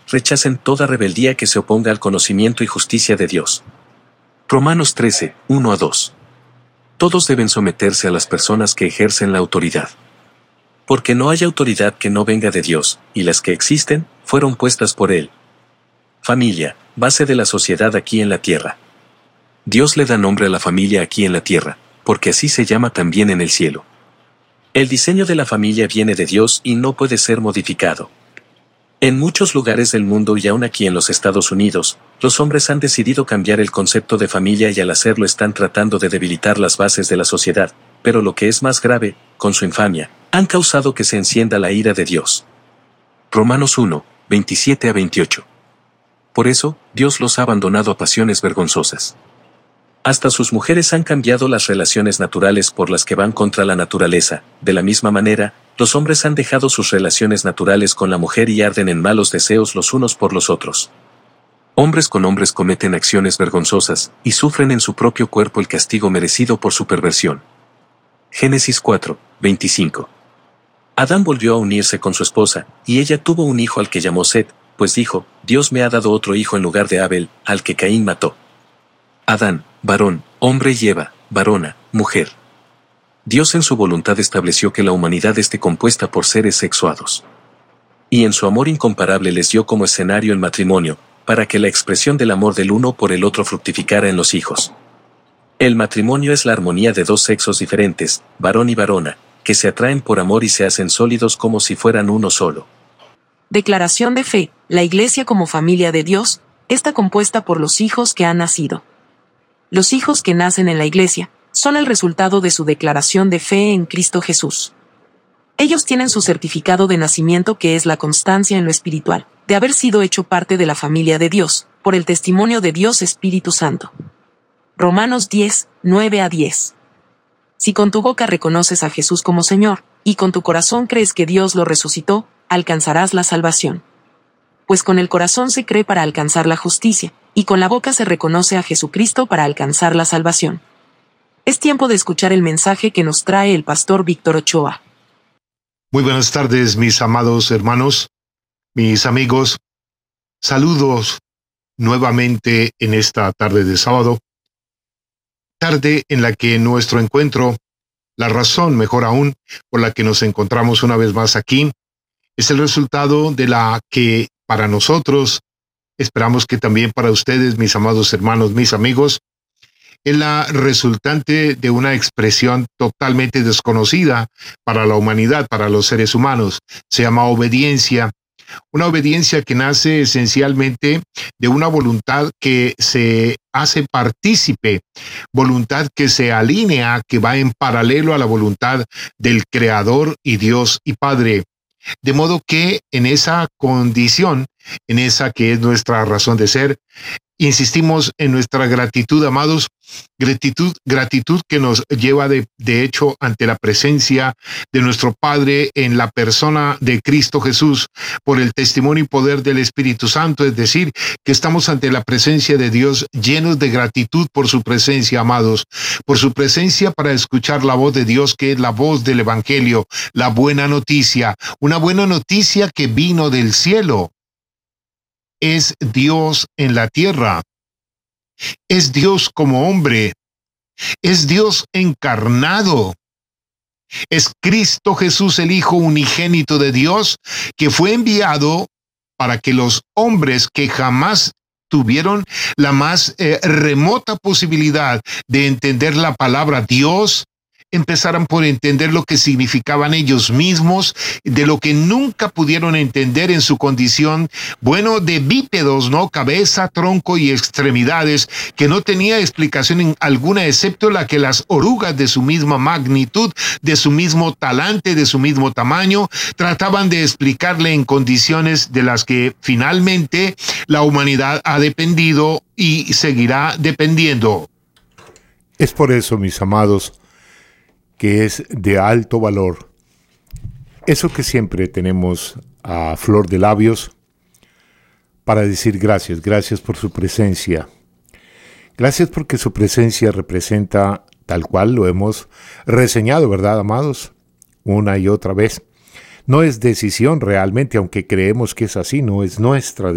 rechacen toda rebeldía que se oponga al conocimiento y justicia de Dios. Romanos 13, 1-2. Todos deben someterse a las personas que ejercen la autoridad. Porque no hay autoridad que no venga de Dios, y las que existen, fueron puestas por Él. Familia, base de la sociedad aquí en la tierra. Dios le da nombre a la familia aquí en la tierra, porque así se llama también en el cielo. El diseño de la familia viene de Dios y no puede ser modificado. En muchos lugares del mundo y aún aquí en los Estados Unidos, los hombres han decidido cambiar el concepto de familia y al hacerlo están tratando de debilitar las bases de la sociedad, pero lo que es más grave, con su infamia, han causado que se encienda la ira de Dios. Romanos 1, 27-28. Por eso, Dios los ha abandonado a pasiones vergonzosas. Hasta sus mujeres han cambiado las relaciones naturales por las que van contra la naturaleza. De la misma manera, los hombres han dejado sus relaciones naturales con la mujer y arden en malos deseos los unos por los otros. Hombres con hombres cometen acciones vergonzosas y sufren en su propio cuerpo el castigo merecido por su perversión. Génesis 4, 25. Adán volvió a unirse con su esposa, y ella tuvo un hijo al que llamó Set, pues dijo, Dios me ha dado otro hijo en lugar de Abel, al que Caín mató. Adán, varón, hombre y Eva, varona, mujer. Dios en su voluntad estableció que la humanidad esté compuesta por seres sexuados. Y en su amor incomparable les dio como escenario el matrimonio, para que la expresión del amor del uno por el otro fructificara en los hijos. El matrimonio es la armonía de dos sexos diferentes, varón y varona, que se atraen por amor y se hacen sólidos como si fueran uno solo. Declaración de fe. La Iglesia como familia de Dios está compuesta por los hijos que han nacido. Los hijos que nacen en la Iglesia son el resultado de su declaración de fe en Cristo Jesús. Ellos tienen su certificado de nacimiento, que es la constancia en lo espiritual, de haber sido hecho parte de la familia de Dios, por el testimonio de Dios Espíritu Santo. Romanos 10, 9-10. Si con tu boca reconoces a Jesús como Señor, y con tu corazón crees que Dios lo resucitó, alcanzarás la salvación. Pues con el corazón se cree para alcanzar la justicia, y con la boca se reconoce a Jesucristo para alcanzar la salvación. Es tiempo de escuchar el mensaje que nos trae el pastor Víctor Ochoa. Muy buenas tardes, mis amados hermanos, mis amigos. Saludos nuevamente en esta tarde de sábado. Tarde en la que nuestro encuentro, la razón, mejor aún, por la que nos encontramos una vez más aquí, es el resultado de la que para nosotros, esperamos que también para ustedes, mis amados hermanos, mis amigos, es la resultante de una expresión totalmente desconocida para la humanidad, para los seres humanos. Se llama obediencia. Una obediencia que nace esencialmente de una voluntad que se hace partícipe, voluntad que se alinea, que va en paralelo a la voluntad del Creador y Dios y Padre. De modo que en esa condición, en esa que es nuestra razón de ser, insistimos en nuestra gratitud, amados, gratitud que nos lleva de hecho ante la presencia de nuestro Padre en la persona de Cristo Jesús por el testimonio y poder del Espíritu Santo, es decir, que estamos ante la presencia de Dios llenos de gratitud por su presencia, amados, por su presencia para escuchar la voz de Dios, que es la voz del Evangelio, la buena noticia, una buena noticia que vino del cielo. Es Dios en la tierra, es Dios como hombre, es Dios encarnado, es Cristo Jesús, el Hijo unigénito de Dios, que fue enviado para que los hombres que jamás tuvieron la más remota posibilidad de entender la palabra Dios, empezaran por entender lo que significaban ellos mismos, de lo que nunca pudieron entender en su condición, bueno, de bípedos, ¿no? Cabeza, tronco y extremidades, que no tenía explicación alguna excepto la que las orugas de su misma magnitud, de su mismo talante, de su mismo tamaño, trataban de explicarle en condiciones de las que finalmente la humanidad ha dependido y seguirá dependiendo. Es por eso, mis amados, que es de alto valor eso que siempre tenemos a flor de labios para decir gracias, gracias por su presencia. Gracias porque su presencia representa, tal cual lo hemos reseñado, ¿verdad, amados? Una y otra vez. No es decisión realmente, aunque creemos que es así, no es nuestra